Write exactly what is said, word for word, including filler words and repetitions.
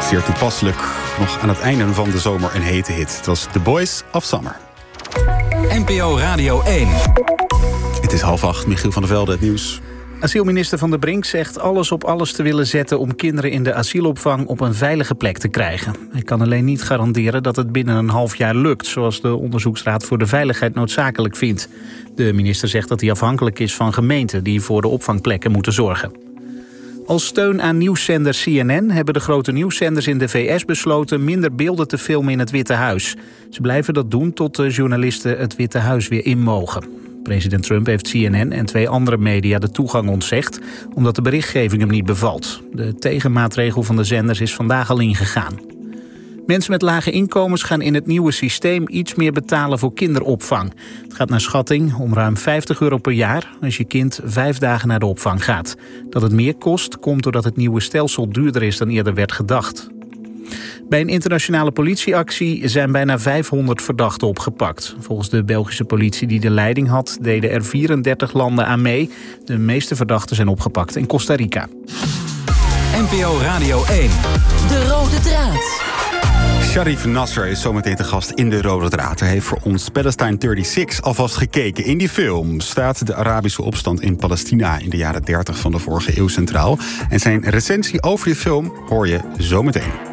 Zeer toepasselijk nog aan het einde van de zomer een hete hit. Het was The Boys of Summer. N P O Radio één. Het is half acht, Michiel van der Velde, het nieuws. Asielminister Van der Brink zegt alles op alles te willen zetten om kinderen in de asielopvang op een veilige plek te krijgen. Hij kan alleen niet garanderen dat het binnen een half jaar lukt, zoals de Onderzoeksraad voor de Veiligheid noodzakelijk vindt. De minister zegt dat hij afhankelijk is van gemeenten die voor de opvangplekken moeten zorgen. Als steun aan nieuwszender C N N hebben de grote nieuwszenders in de V S besloten minder beelden te filmen in het Witte Huis. Ze blijven dat doen tot de journalisten het Witte Huis weer in mogen. President Trump heeft C N N en twee andere media de toegang ontzegd, omdat de berichtgeving hem niet bevalt. De tegenmaatregel van de zenders is vandaag al ingegaan. Mensen met lage inkomens gaan in het nieuwe systeem iets meer betalen voor kinderopvang. Het gaat naar schatting om ruim vijftig euro per jaar als je kind vijf dagen naar de opvang gaat. Dat het meer kost, komt doordat het nieuwe stelsel duurder is dan eerder werd gedacht. Bij een internationale politieactie zijn bijna vijfhonderd verdachten opgepakt. Volgens de Belgische politie die de leiding had, deden er vierendertig landen aan mee. De meeste verdachten zijn opgepakt in Costa Rica. N P O Radio één. De Rode Draad. Sharif Nasser is zometeen te gast in de Rode Draad. Hij heeft voor ons Palestine drieëndertig alvast gekeken. In die film staat de Arabische opstand in Palestina in de jaren dertig van de vorige eeuw centraal. En zijn recensie over die film hoor je zometeen.